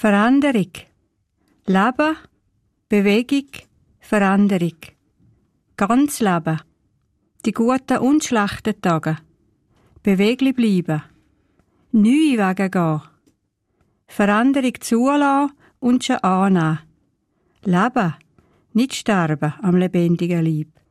Veränderung. Leben, Bewegung, Veränderung. Ganz Leben. Die guten und schlechten Tage. Beweglich bleiben. Neue Wege gehen. Veränderung zulassen und schon annehmen. Leben, nicht sterben am lebendigen Leib.